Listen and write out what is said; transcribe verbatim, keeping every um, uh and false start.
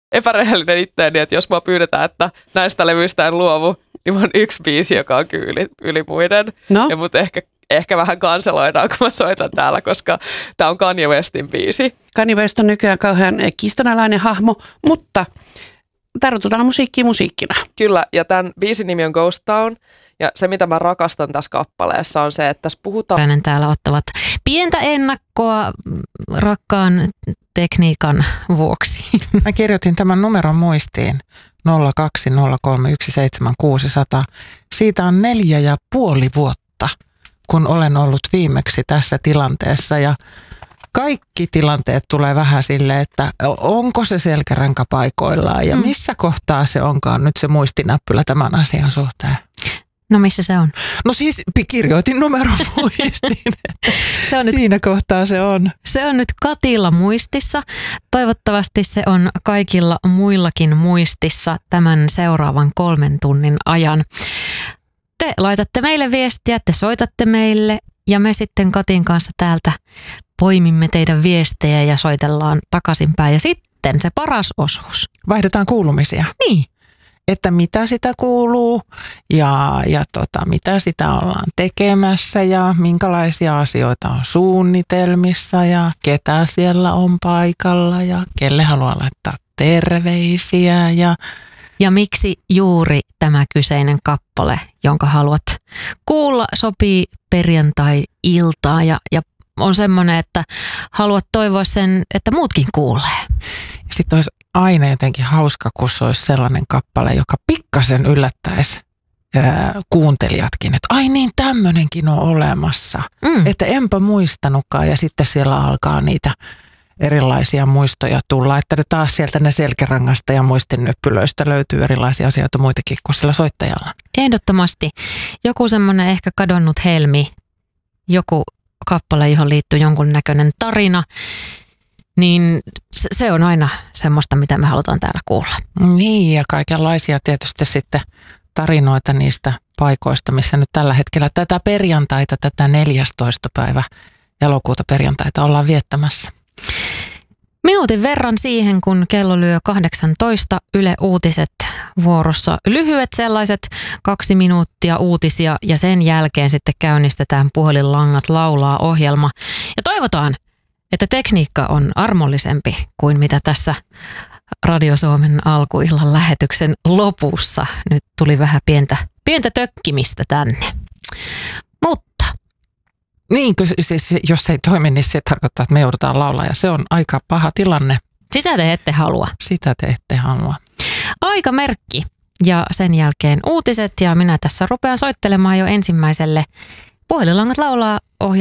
epärehellinen itteeni, että jos mä pyydetään, että näistä levyistä en luovu, niin on yksi biisi, joka on kyllä yli, yli muiden. No. Ja mut ehkä, ehkä vähän kanseloidaan, kun mä soitan täällä, koska tää on Kanye Westin biisi. Kanye West on nykyään kauhean kiistanalainen hahmo, mutta tartutaan musiikkiin musiikkina. Kyllä, ja tämän biisin nimi on Ghost Town. Ja se, mitä mä rakastan tässä kappaleessa, on se, että tässä puhutaan... Täällä ottavat pientä ennakkoa rakkaan tekniikan vuoksi. Mä kirjoitin tämän numeron muistiin nolla kaksi nolla kolme yksi seitsemän kuusi nolla nolla. Siitä on neljä ja puoli vuotta, kun olen ollut viimeksi tässä tilanteessa. Ja kaikki tilanteet tulee vähän silleen, että onko se selkäranka paikoillaan ja missä kohtaa se onkaan nyt se muistinäppylä tämän asian suhteen. No missä se on? No siis kirjoitin numeron muistiin. Se on Siinä nyt, kohtaa se on. Se on nyt Katilla muistissa. Toivottavasti se on kaikilla muillakin muistissa tämän seuraavan kolmen tunnin ajan. Te laitatte meille viestiä, te soitatte meille ja me sitten Katin kanssa täältä poimimme teidän viestejä ja soitellaan takaisinpäin. Ja sitten se paras osuus. Vaihdetaan kuulumisia. Niin. Että mitä sitä kuuluu ja, ja tota, mitä sitä ollaan tekemässä ja minkälaisia asioita on suunnitelmissa ja ketä siellä on paikalla ja kelle haluaa laittaa terveisiä. Ja, ja miksi juuri tämä kyseinen kappale, jonka haluat kuulla, sopii perjantai-iltaan ja, ja on semmoinen, että haluat toivoa sen, että muutkin kuulee. Sitten olisi aina jotenkin hauska, kun se olisi sellainen kappale, joka pikkasen yllättäisi ää, kuuntelijatkin, että ai niin, tämmöinenkin on olemassa. Mm. Että enpä muistanutkaan ja sitten siellä alkaa niitä erilaisia muistoja tulla. Että ne taas sieltä ne selkärangasta ja muistinnyppylöistä löytyy erilaisia asioita muitakin kuin sillä soittajalla. Ehdottomasti. Joku semmoinen ehkä kadonnut helmi, joku kappale, johon liittyy jonkunnäköinen tarina, niin se on aina semmoista, mitä me halutaan täällä kuulla. Niin, ja kaikenlaisia tietysti sitten tarinoita niistä paikoista, missä nyt tällä hetkellä tätä perjantaita, tätä neljästoista päivä elokuuta perjantaita ollaan viettämässä. Minuutin verran siihen, kun kello lyö kahdeksantoista, Yle Uutiset vuorossa. Lyhyet sellaiset kaksi minuuttia uutisia ja sen jälkeen sitten käynnistetään Puhelinlangat laulaa -ohjelma. Ja toivotaan, että tekniikka on armollisempi kuin mitä tässä Radio Suomen alkuillan lähetyksen lopussa. Nyt tuli vähän pientä, pientä tökkimistä tänne. Mutta niin, siis, jos se ei toimi, niin se tarkoittaa, että me joudutaan laulaa ja se on aika paha tilanne. Sitä te ette halua. Sitä te ette halua. Aikamerkki ja sen jälkeen uutiset ja minä tässä rupean soittelemaan jo ensimmäiselle Puhelinlangat laulaa -ohjelmalle.